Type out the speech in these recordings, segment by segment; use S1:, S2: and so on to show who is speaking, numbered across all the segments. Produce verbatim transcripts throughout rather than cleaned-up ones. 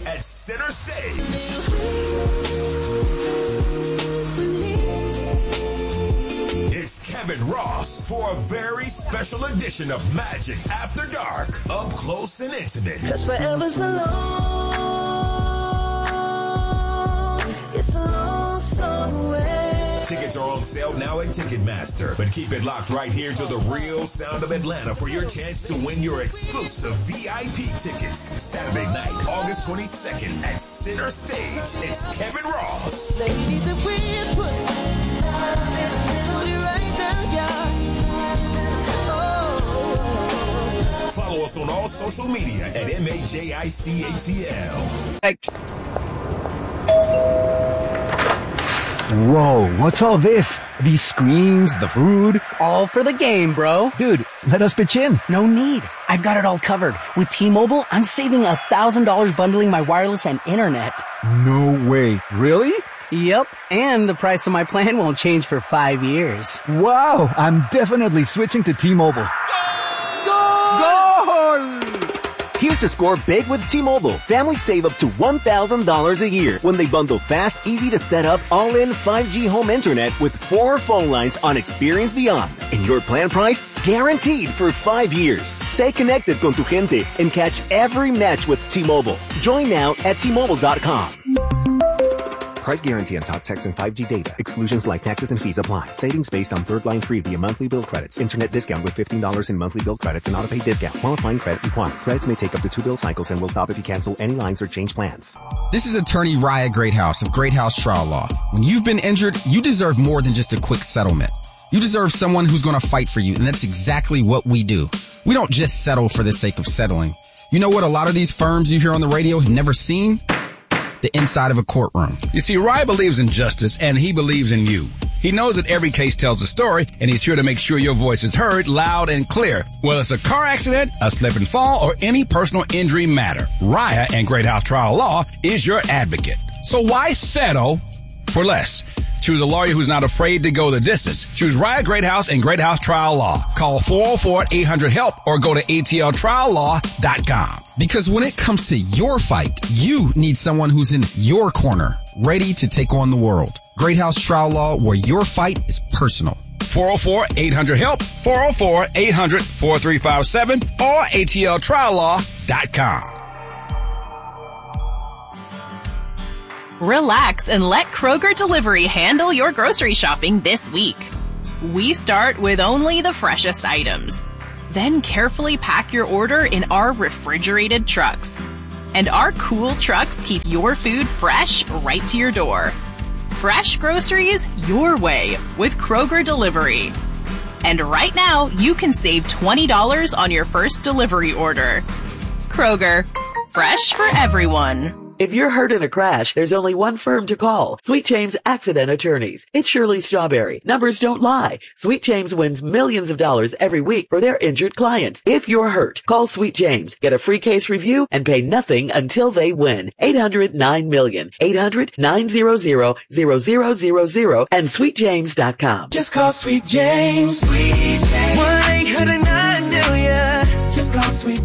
S1: at Center Stage. It's Kevin Ross for a very special edition of Magic After Dark, up close and intimate.
S2: Cause forever's a long, it's a long song away.
S1: Tickets are on sale now at Ticketmaster, but keep it locked right here to the real sound of Atlanta for your chance to win your exclusive V I P tickets. Saturday night, August twenty-second at Center Stage. It's Kevin Ross.
S2: Ladies, if we put, put it right down, yeah. Oh.
S1: Follow us on all social media at M A J I C A T L.
S3: Whoa, what's all this? These screens, the food?
S4: All for the game, bro.
S3: Dude, let us pitch in.
S4: No need. I've got it all covered. With T-Mobile, I'm saving one thousand dollars bundling my wireless and internet.
S3: No way. Really?
S4: Yep, and the price of my plan won't change for five years.
S3: Wow, I'm definitely switching to T-Mobile.
S4: Goal! Goal!
S5: Here's to score big with T-Mobile. Families save up to one thousand dollars a year when they bundle fast, easy to set up, all-in five G home internet with four phone lines on Experience Beyond. And your plan price? Guaranteed for five years. Stay connected con tu gente and catch every match with T-Mobile. Join now at T Mobile dot com. Price guarantee on talk, text, and five G data. Exclusions like taxes and fees apply. Savings based on third line free via monthly bill credits. Internet discount with fifteen dollars in monthly bill credits and auto-pay discount. Qualifying credit required. Credits may take up to two bill cycles and will stop if you cancel any lines or change plans.
S6: This is attorney Raya Greathouse of Greathouse Trial Law. When you've been injured, you deserve more than just a quick settlement. You deserve someone who's going to fight for you, and that's exactly what we do. We don't just settle for the sake of settling. You know what a lot of these firms you hear on the radio have never seen? The inside of a courtroom.
S7: You see, Rye believes in justice, and he believes in you. He knows that every case tells a story, and he's here to make sure your voice is heard loud and clear. Whether it's a car accident, a slip and fall, or any personal injury matter, Raya and Greathouse Trial Law is your advocate. So why settle for less? Choose a lawyer who's not afraid to go the distance. Choose Raya Greathouse and Greathouse Trial Law. Call four oh four, eight hundred, HELP or go to A T L trial law dot com.
S6: Because when it comes to your fight, you need someone who's in your corner, ready to take on the world. Greathouse Trial Law, where your fight is personal.
S7: four oh four, eight hundred, HELP, four oh four, eight hundred, four three five seven or A T L trial law dot com.
S8: Relax and let Kroger Delivery handle your grocery shopping this week. We start with only the freshest items. Then carefully pack your order in our refrigerated trucks. And our cool trucks keep your food fresh right to your door. Fresh groceries your way with Kroger Delivery. And right now, you can save twenty dollars on your first delivery order. Kroger, fresh for everyone.
S9: If you're hurt in a crash, there's only one firm to call. Sweet James Accident Attorneys. It's Shirley Strawberry. Numbers don't lie. Sweet James wins millions of dollars every week for their injured clients. If you're hurt, call Sweet James. Get a free case review and pay nothing until they win. eight hundred nine million. eight hundred nine hundred zero zero zero zero and sweet james dot com.
S2: Just call Sweet James. Sweet James. one eight hundred nine million. Just call Sweet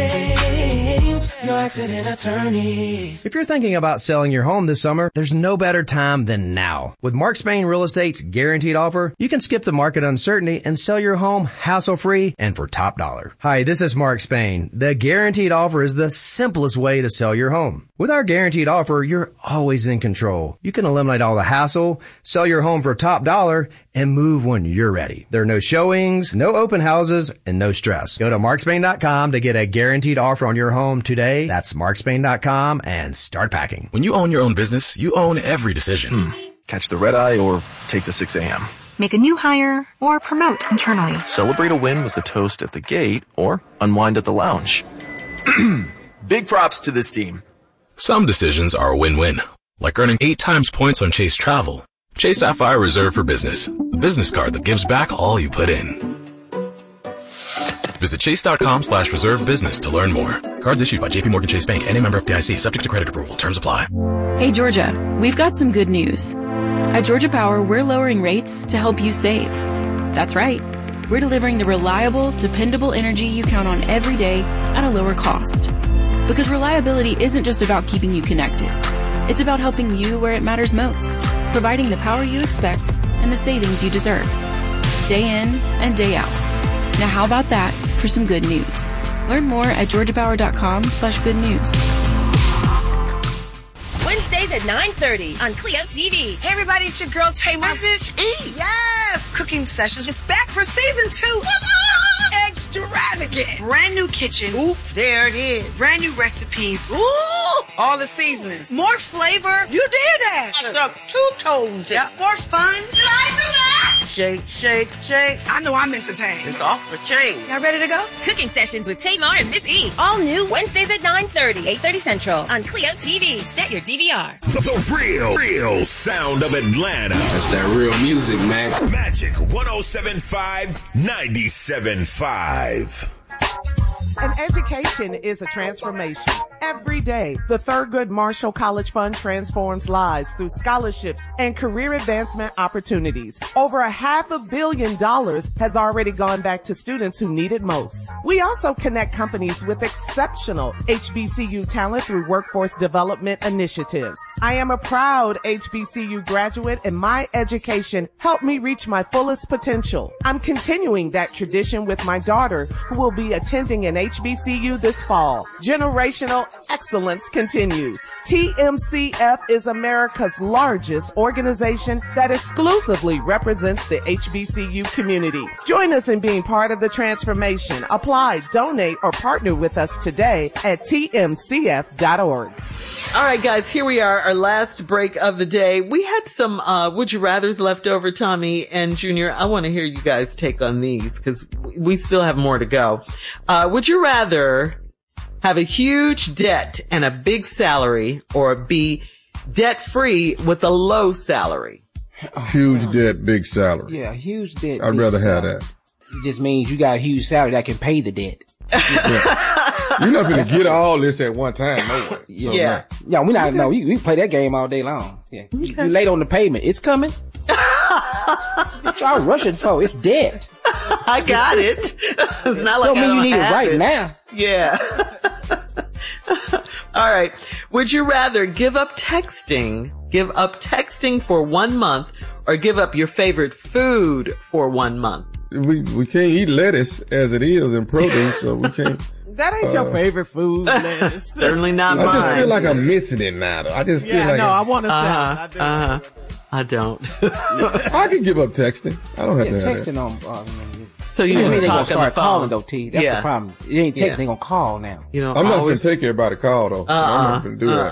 S2: James. Your accident attorneys.
S10: If you're thinking about selling your home this summer, there's no better time than now. With Mark Spain Real Estate's guaranteed offer, you can skip the market uncertainty and sell your home hassle-free and for top dollar. Hi, this is Mark Spain. The guaranteed offer is the simplest way to sell your home. With our guaranteed offer, you're always in control. You can eliminate all the hassle, sell your home for top dollar, and move when you're ready. There are no showings, no open houses, and no stress. Go to mark spain dot com to get a guaranteed offer on your home today. That's mark spain dot com and start packing.
S11: When you own your own business, you own every decision.
S12: Hmm. Catch the red eye or take the six a.m.
S13: Make a new hire or promote internally.
S12: Celebrate a win with the toast at the gate or unwind at the lounge. Big props to this team.
S11: Some decisions are a win-win, like earning eight times points on Chase Travel. Chase Sapphire Reserve for Business, the business card that gives back all you put in. Visit chase.com slash reserve business to learn more. Cards issued by J P Morgan Chase Bank and a member F D I C, subject to credit approval. Terms apply.
S14: Hey, Georgia, we've got some good news. At Georgia Power, we're lowering rates to help you save. That's right. We're delivering the reliable, dependable energy you count on every day at a lower cost. Because reliability isn't just about keeping you connected. It's about helping you where it matters most, providing the power you expect and the savings you deserve. Day in and day out. Now how about that for some good news? Learn more at georgiapower.com slash good news.
S15: Wednesdays at nine thirty on Clio T V. Hey everybody, it's your girl Tamar Miss E. Yes! Cooking Sessions is back for season two. Extravagant. Brand new kitchen. Oops, there it is. Brand new recipes. Ooh! All the seasonings. More flavor. You did that. Stuck two-toned. Yep. More fun. Did I do that? Shake, shake, shake. I know I'm entertained. It's off the chain. Y'all ready to go?
S16: Cooking Sessions with Tamar and Miss E. All new Wednesdays at nine thirty, eight thirty Central on Clio T V. Set your D V R.
S1: The, the real, real sound of Atlanta.
S17: That's that real music, man.
S1: Magic one oh seven point five, ninety-seven point five.
S18: An education is a transformation. Every day, the Thurgood Marshall College Fund transforms lives through scholarships and career advancement opportunities. Over a half a billion dollars has already gone back to students who need it most. We also connect companies with exceptional H B C U talent through workforce development initiatives. I am a proud H B C U graduate, and my education helped me reach my fullest potential. I'm continuing that tradition with my daughter, who will be attending an H B C U this fall. Generational excellence continues. T M C F is America's largest organization that exclusively represents the H B C U community. Join us in being part of the transformation. Apply, donate, or partner with us today at T M C F dot org.
S9: All right, guys, here we are, our last break of the day. We had some uh Would You Rathers left over, Tommy and Junior. I want to hear you guys take on these because we still have more to go. Uh Would you rather have a huge debt and a big salary, or be debt-free with a low salary?
S19: Huge debt, big salary.
S20: Yeah, huge debt.
S19: I'd rather have that.
S20: It just means you got a huge salary that can pay the debt.
S19: You're not going to get all this at one time, no way. So
S20: yeah. No. Yeah, we not, okay. no, we, we play that game all day long. Yeah. Okay. You, you late on the payment. It's coming. What y'all rushing for? It's debt.
S9: I got it. It's not like
S20: don't
S9: I
S20: mean
S9: don't
S20: you need
S9: have
S20: it right
S9: it.
S20: now.
S9: Yeah. All right. Would you rather give up texting, give up texting for one month, or give up your favorite food for one month?
S19: We we can't eat lettuce as it is in produce, so we can't.
S18: That ain't uh, your favorite food, lettuce.
S9: Certainly not
S19: I
S9: mine.
S19: I just feel like I'm missing it now, though. I just
S18: yeah,
S19: feel like
S18: no, I want to
S9: uh-huh,
S18: say
S9: uh-huh. I don't.
S19: I can give up texting. I don't have
S20: yeah,
S19: to have
S20: texting
S19: that.
S20: on. Uh,
S9: So you just
S20: ain't
S9: talk
S20: gonna start calling though, T. That's
S9: yeah.
S20: the problem. It ain't texting.
S9: Yeah.
S20: They gonna call now.
S9: You know,
S19: I'm not
S9: always...
S19: gonna take everybody call though.
S9: Uh-uh.
S19: I'm not gonna do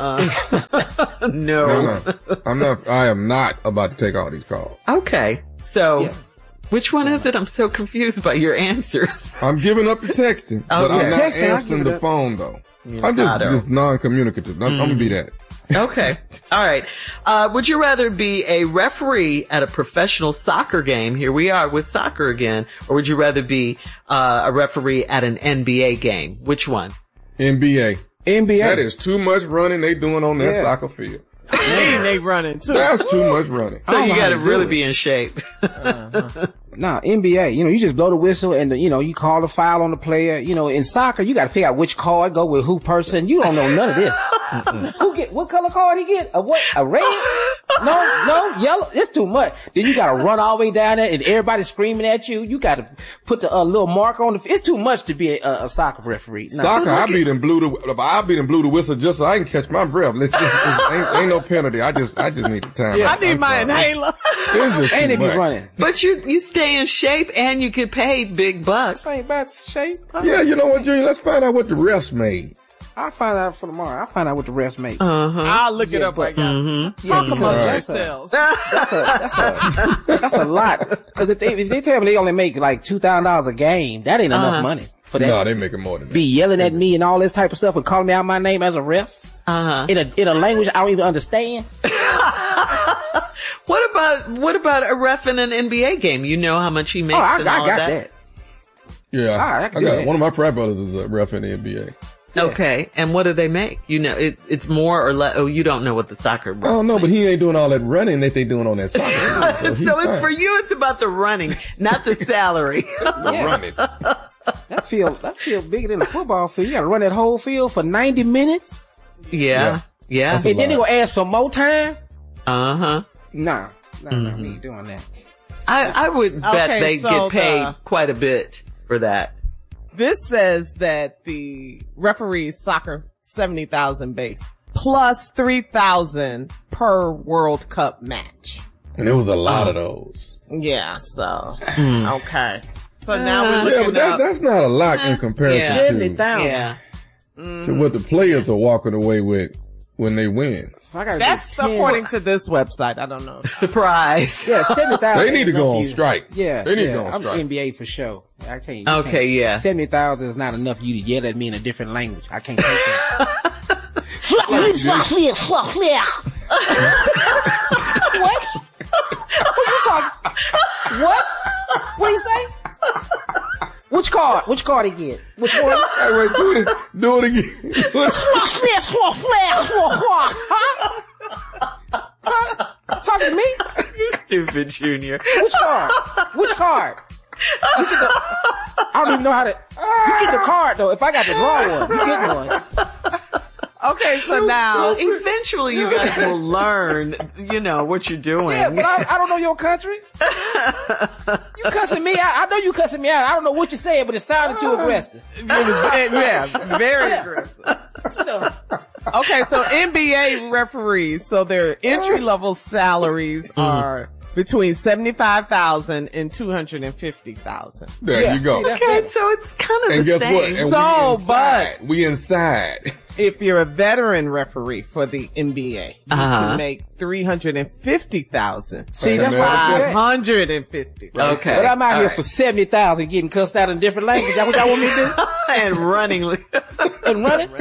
S9: uh-uh.
S19: that.
S9: no.
S19: no, no. I'm not. I am not about to take all these calls.
S9: Okay, so.
S20: Yeah.
S9: Which one is it? I'm so confused by your answers.
S19: I'm giving up the texting,
S9: oh,
S19: but
S9: yeah.
S19: I'm not
S20: texting,
S19: answering the phone though.
S9: You're
S19: I'm just, just non-communicative. I'm, mm. I'm gonna be that.
S9: Okay. All right. Uh, would you rather be a referee at a professional soccer game? Here we are with soccer again. Or would you rather be uh, a referee at an N B A game? Which one?
S19: N B A.
S20: N B A.
S19: That is too much running they doing on that yeah. soccer field.
S18: Man, they running too.
S19: That's too much running.
S9: So you got to really be in shape.
S20: uh-huh. Nah, N B A, you know, you just blow the whistle and, the, you know, you call the foul on the player. You know, in soccer, you got to figure out which card go with who person. You don't know none of this. Who get, what color card he get? A what? A red? No, no, yellow. It's too much. Then you got to run all the way down there and everybody screaming at you. You got to put the uh, little mark on the, it's too much to be a, a soccer referee.
S19: Nah. Soccer, I beat and blew the, I beat and blew the whistle just so I can catch my breath. Let's just, it's, ain't, ain't no penalty. I just, I just need the time.
S18: Yeah, I need I'm my sorry. inhaler.
S19: It's just
S20: and they be
S19: much.
S20: running.
S9: But you, you stay in shape and you get paid big bucks.
S20: Ain't about shape.
S19: Yeah, you know what, Junior? Let's find out what the refs made.
S20: I'll find out for tomorrow. I'll find out what the refs make.
S9: Uh-huh.
S18: I'll look yeah, it up
S20: but,
S18: right now.
S9: Mm-hmm.
S18: Talk
S20: yeah,
S18: amongst
S20: uh,
S18: yourselves.
S20: That's a, that's a, that's a lot. Cause if they, if they tell me they only make like two thousand dollars a game, that ain't enough uh-huh. money for that.
S19: No, they making more than that.
S20: Be yelling at me and all this type of stuff and calling me out my name as a ref.
S9: Uh-huh.
S20: In a, in a language I don't even understand.
S9: What about, what about a ref in an N B A game? You know how much he makes
S20: oh, I,
S9: and
S20: I
S9: all
S20: got
S9: that?
S20: that.
S19: Yeah.
S20: All right, I,
S19: I got
S20: that.
S19: one of my frat brothers is a ref in the N B A.
S9: Yeah. Okay, and what do they make? You know, it, it's more or less. Oh, you don't know what the soccer.
S19: I don't know, but he ain't doing all that running that they doing on that soccer.
S9: so so it's for you. It's about the running, not the salary.
S19: The running.
S20: That's That field, that field bigger than a football field. You got to run that whole field for ninety minutes.
S9: Yeah, yeah.
S20: And then they gonna add some more time.
S9: Uh huh.
S20: Nah, nah,
S9: Mm-hmm.
S20: nah, we ain't doing that.
S9: I, I would bet
S18: Okay,
S9: they
S18: so
S9: get paid
S18: the-
S9: quite a bit for that.
S18: This says that the referees soccer seventy thousand base plus three thousand per World Cup match.
S19: And there was a lot of those.
S18: Yeah, so
S9: Hmm.
S18: okay. So now we're
S19: Yeah,
S18: looking
S19: but that,
S18: up
S19: that's not a lot in comparison
S18: Yeah.
S19: to,
S18: seventy thousand.
S9: Yeah.
S19: to what the players are walking away with when they win.
S20: So I gotta
S18: That's
S20: do ten.
S18: according to this website. I don't know.
S9: Surprise.
S20: Yeah, seventy thousand.
S19: They need to go on strike.
S20: Yeah,
S19: They need to
S20: yeah,
S19: go on
S20: I'm
S19: strike.
S20: N B A for sure. I can't. you
S9: Okay,
S20: can't-
S9: yeah.
S20: Seventy thousand is not enough for you to yell at me in a different language. I can't take that. What? What you talking? What? What you say? Which card? Which card he get? Which one?
S19: Hey, wait, do it, do it again.
S20: Talking to me?
S9: You stupid Junior.
S20: Which card? Which card? You get the, I don't even know how to. You get the card though. If I got the wrong one, you get one.
S18: Okay, so now
S9: Well, eventually you guys will learn, you know, what you're doing.
S20: Yeah, but I, I don't know your country. You cussing me out. I know you cussing me out. I don't know what you're saying, but it sounded too aggressive.
S18: yeah, very
S20: Yeah.
S18: aggressive.
S20: You know.
S18: Okay, so N B A referees, so their entry level salaries are between seventy-five thousand and two hundred fifty thousand.
S19: There
S20: Yeah,
S19: you go.
S20: see, that's
S9: Okay,
S20: better.
S9: so it's kind of
S19: And
S9: the
S19: guess
S9: same.
S19: what? And
S18: So,
S19: we
S18: but-
S19: inside. We inside.
S18: If you're a veteran referee for the N B A, you
S9: Uh-huh.
S18: can make three hundred fifty thousand.
S20: See, that's why
S18: five
S20: I
S18: hundred fifty.
S9: Okay.
S20: But I'm out
S9: all
S20: here
S9: right.
S20: for seventy thousand getting cussed out in a different language. That what y'all want me to do?
S9: and running.
S20: And run it?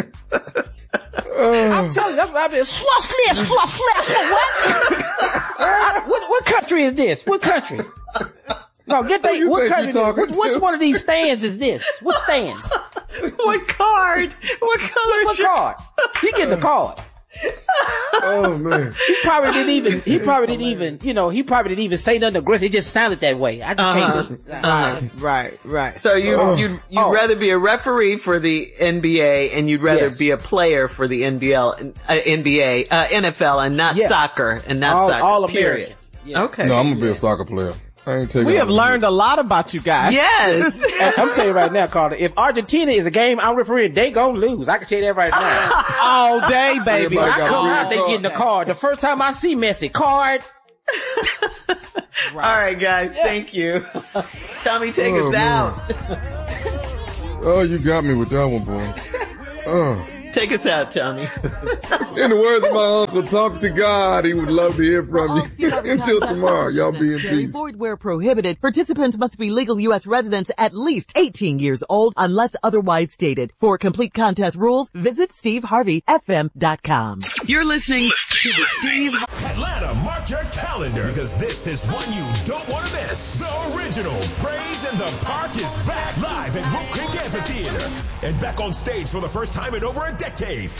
S20: I'm telling you, that's what I've been. Fluff, fluff, fluff, fluff. What? Uh, what? What country is this? What country? No, get that.
S19: you
S20: What
S19: think
S20: country?
S19: you talking
S20: Which, which
S19: to?
S20: one of these stands is this? What stands?
S9: What card? What color?
S20: What card? He getting the card.
S19: Oh man.
S20: He probably didn't even. He probably didn't even. You know. He probably didn't even say nothing aggressive. It just sounded that way. I just
S9: Uh-huh.
S20: can't do it.
S9: Uh-huh.
S18: Right, right.
S9: So you
S19: Oh.
S9: you'd you'd
S20: Oh.
S9: rather be a referee for the N B A and you'd rather
S20: Yes.
S9: be a player for the N B L, uh, N B A, uh, N F L, and not
S20: Yeah.
S9: soccer and not
S20: all,
S9: soccer.
S20: all
S9: period.
S20: American. Yeah.
S9: Okay.
S19: No, I'm gonna be a soccer player. I ain't taking
S18: We
S19: all
S18: have
S19: this
S18: learned a lot about you guys.
S9: Yes.
S20: And I'm telling you right now, Carter. If Argentina is a game I'm refereeing, they gonna lose. I can tell you that right now.
S18: All day, baby.
S19: Everybody
S20: I
S19: got
S20: come
S19: a
S20: out,
S19: red
S20: they
S19: card.
S20: getting the card. The first time I see Messi, card.
S9: All right, guys. Thank you. Tommy, take
S19: Oh,
S9: us
S19: man.
S9: out.
S19: Oh, you got me with that one, boy. Oh.
S9: Take us out, Tommy.
S19: In the words of my uncle, talk to God. He would love to hear from you. Until tomorrow, y'all be in peace.
S21: Void where prohibited. Participants must be legal U S residents at least eighteen years old unless otherwise stated. For complete contest rules, visit steve harvey f m dot com.
S8: You're listening to the Steve.
S1: Atlanta, mark your calendar because this is one you don't want to miss. The original Praise in the Park is back live at Wolf Creek Amphitheater and back on stage for the first time in over a decade.